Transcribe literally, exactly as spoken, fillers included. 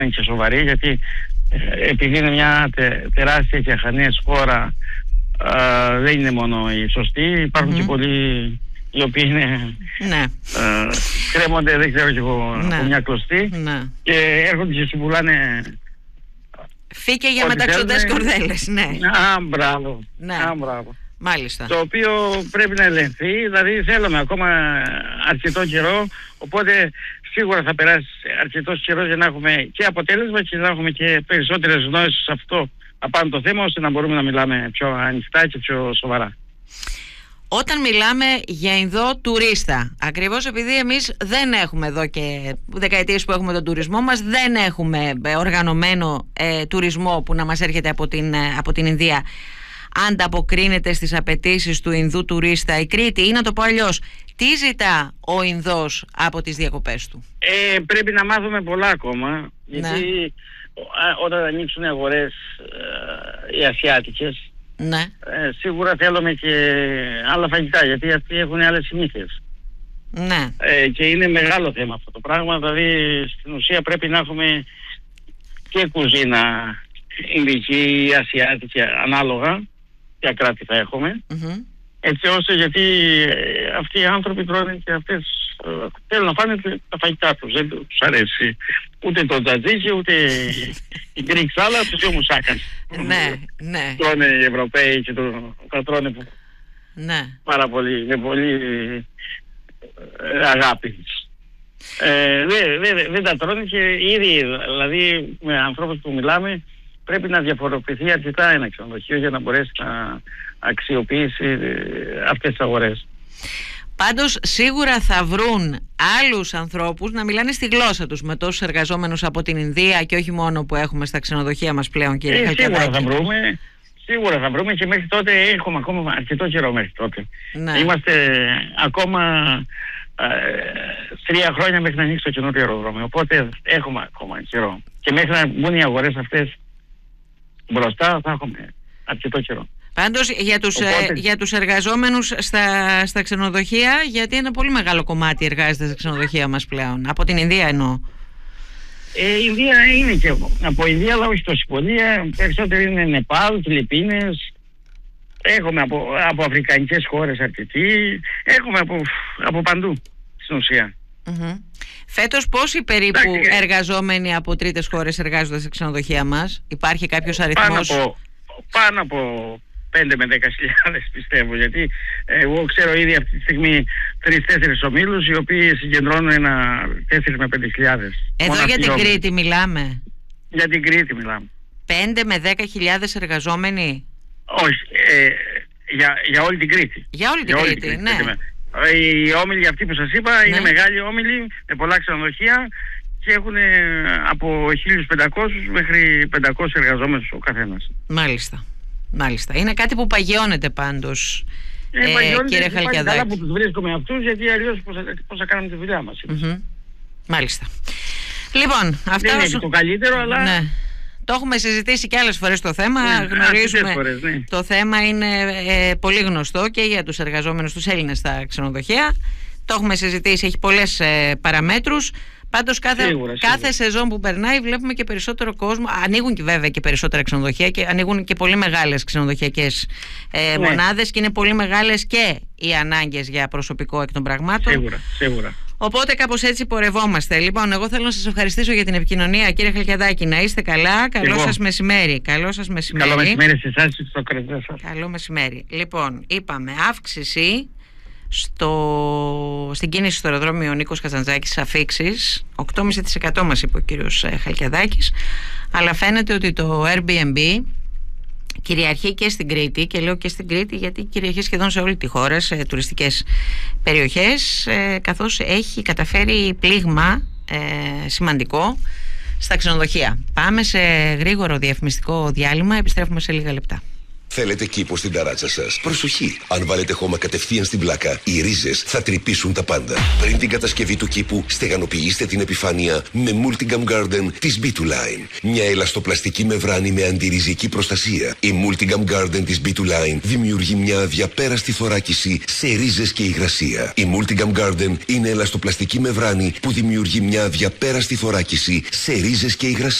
είναι και σοβαρή, γιατί ε, επειδή είναι μια τε, τεράστια και αχανές χώρα, ε, δεν είναι μόνο οι σωστοί, υπάρχουν mm-hmm. και πολλοί οι οποίοι είναι, ναι. ε, κρέμονται, δεν ξέρω και εγώ, ναι. από μια κλωστή ναι. και έρχονται και σου πουλάνε φύκε για μεταξωτές κορδέλες. Ναι. Α, μπράβο. Ναι. Α, μπράβο. Μάλιστα. Το οποίο πρέπει να ελεγχθεί, δηλαδή θέλουμε ακόμα αρκετό καιρό, οπότε σίγουρα θα περάσει αρκετός καιρός για να έχουμε και αποτέλεσμα και να έχουμε και περισσότερες γνώσεις σε αυτό απάνω το θέμα, ώστε να μπορούμε να μιλάμε πιο ανοιχτά και πιο σοβαρά. Όταν μιλάμε για Ινδό τουρίστα, ακριβώς επειδή εμείς δεν έχουμε εδώ και δεκαετίες που έχουμε τον τουρισμό μας, δεν έχουμε οργανωμένο ε, τουρισμό που να μας έρχεται από την, ε, από την Ινδία, ανταποκρίνεται στις απαιτήσεις του Ινδού τουρίστα η Κρήτη, ή να το πω αλλιώς, τι ζητά ο Ινδός από τις διακοπές του? Ε, πρέπει να μάθουμε πολλά ακόμα, γιατί ναι. όταν ανοίξουν οι αγορές ε, οι ασιάτικες, ναι. Ε, σίγουρα θέλουμε και άλλα φαγητά, γιατί αυτοί έχουν άλλες συνήθειες. Ναι. Ε, και είναι μεγάλο θέμα αυτό το πράγμα, δηλαδή στην ουσία πρέπει να έχουμε και κουζίνα ινδική, ασιάτικη, ανάλογα ποια κράτη θα έχουμε, mm-hmm. έτσι ώστε, γιατί αυτοί οι άνθρωποι τρώνε και αυτές ε, θέλουν να φάνε τα φαγητά τους, δεν τους αρέσει ούτε το τζατζίκι ούτε η γκρικ σάλα, τους δύο μουσάκαν. Ναι, ναι. Τρώνε οι Ευρωπαίοι και το τα τρώνε ναι. πάρα πολύ, με πολύ ε, αγάπη. Ε, δεν δε, δε τα τρώνε και ήδη, δηλαδή με ανθρώπους που μιλάμε, πρέπει να διαφοροποιηθεί αρκετά ένα ξενοδοχείο για να μπορέσει να αξιοποιήσει αυτές τις αγορές. Πάντως σίγουρα θα βρουν άλλους ανθρώπους να μιλάνε στη γλώσσα τους με τόσους εργαζόμενους από την Ινδία και όχι μόνο που έχουμε στα ξενοδοχεία μας πλέον, κύριε ε, Χαλκιαδάκη. Σίγουρα θα βρούμε, σίγουρα θα βρούμε και μέχρι τότε έχουμε ακόμα αρκετό καιρό μέχρι τότε. Ναι. Είμαστε ακόμα ε, τρία χρόνια μέχρι να ανοίξει το καινούριο αεροδρόμιο, οπότε έχουμε ακόμα καιρό. Και μέχρι να μπουν οι αγορές αυτές μπροστά θα έχουμε αρκετό καιρό. Πάντως για τους, Οπότε... ε, για τους εργαζόμενους στα, στα ξενοδοχεία, γιατί ένα πολύ μεγάλο κομμάτι εργάζεται στα ξενοδοχεία μας πλέον, από την Ινδία εννοώ. Ε, η Ινδία είναι και από Ινδία, αλλά όχι τόσο πολύ. Περισσότερο είναι Νεπάλ, Φιλιππίνες. Έχουμε από, από αφρικανικές χώρες αρκετοί. Έχουμε από, από παντού στην ουσία. Mm-hmm. Φέτος πόσοι περίπου Άχι, εργαζόμενοι από τρίτες χώρες εργάζονται στα ξενοδοχεία μας? Υπάρχει κάποιος αριθμός? Πάνω από, πάνω από πέντε με δέκα χιλιάδες πιστεύω, γιατί εγώ ξέρω ήδη αυτή τη στιγμή τρεις-τέσσερις ομίλους οι οποίοι συγκεντρώνουν ένα τέσσερις με πέντε χιλιάδες. Εδώ για την όμιλους. Κρήτη μιλάμε? Για την Κρήτη μιλάμε. πέντε με δέκα χιλιάδες εργαζόμενοι? Όχι, ε, για, για όλη την Κρήτη. Για όλη την για Κρήτη, όλη την ναι. Κρήτη. Οι όμιλοι αυτοί που σας είπα, ναι, είναι μεγάλοι όμιλοι με πολλά ξενοδοχεία και έχουν από χίλιους πεντακόσιους μέχρι πεντακόσιους εργαζόμενους ο καθένας. Μάλιστα. Μάλιστα. Είναι κάτι που παγιώνεται πάντως, ε, ε, παγιώνεται, κύριε Χαλκιαδάκη. Καλά που τους βρίσκουμε αυτούς, γιατί αλλιώς πώς, πώς θα κάνουμε τη δουλειά μας. Mm-hmm. Μάλιστα. Λοιπόν, αυτά δεν όσο... είναι το καλύτερο, αλλά... Ναι. Το έχουμε συζητήσει και άλλες φορές το θέμα, ναι, γνωρίζουμε φορές, ναι. Το θέμα είναι ε, πολύ γνωστό και για τους εργαζόμενους τους Έλληνες στα ξενοδοχεία. Το έχουμε συζητήσει, έχει πολλές ε, παραμέτρους. Πάντως κάθε, σίγουρα, κάθε σίγουρα. σεζόν που περνάει βλέπουμε και περισσότερο κόσμο. Ανοίγουν και βέβαια και περισσότερα ξενοδοχεία και ανοίγουν και πολύ μεγάλες ξενοδοχειακές ε, ναι. μονάδες και είναι πολύ μεγάλες και οι ανάγκες για προσωπικό εκ των πραγμάτων. Σίγουρα, σίγουρα. Οπότε κάπως έτσι πορευόμαστε. Λοιπόν, εγώ θέλω να σας ευχαριστήσω για την επικοινωνία, κύριε Χαλκιαδάκη. Να είστε καλά. Καλό σας μεσημέρι. Καλό σας μεσημέρι. Καλό μεσημέρι σε εσάς και στο κριτές σας. Καλό μεσημέρι. Λοιπόν, είπαμε αύξηση στο, στην κίνηση στο αεροδρόμιο Νίκος Καζαντζάκης, αφήξεις οκτώ κόμμα πέντε τοις εκατό μας είπε ο κύριος Χαλκιαδάκης, αλλά φαίνεται ότι το Airbnb κυριαρχεί και στην Κρήτη, και λέω και στην Κρήτη γιατί κυριαρχεί σχεδόν σε όλη τη χώρα, σε τουριστικές περιοχές, καθώς έχει καταφέρει πλήγμα ε, σημαντικό στα ξενοδοχεία. Πάμε σε γρήγορο διαφημιστικό διάλειμμα, επιστρέφουμε σε λίγα λεπτά. Θέλετε κήπο στην ταράτσα σας? Προσοχή! Αν βάλετε χώμα κατευθείαν στην πλάκα, οι ρίζες θα τρυπήσουν τα πάντα. Πριν την κατασκευή του κήπου, στεγανοποιήστε την επιφάνεια με Multigam Garden της μπι του Line. Μια ελαστοπλαστική μεμβράνη με αντιριζική προστασία. Η Multigam Garden της μπι του Line δημιουργεί μια αδιαπέραστη θωράκιση σε ρίζες και υγρασία. Η Multigam Garden είναι ελαστοπλαστική μεμβράνη που δημιουργεί μια αδιαπέραστη θωράκιση σε ρίζες και υγρασία.